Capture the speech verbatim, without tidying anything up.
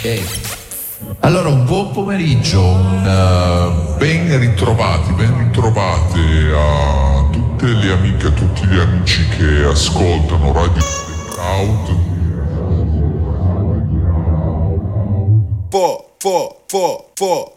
Allora, un buon pomeriggio, un, uh, ben ritrovati, ben ritrovate a tutte le amiche, a tutti gli amici che ascoltano Radio Blackout. Four, four, four, four.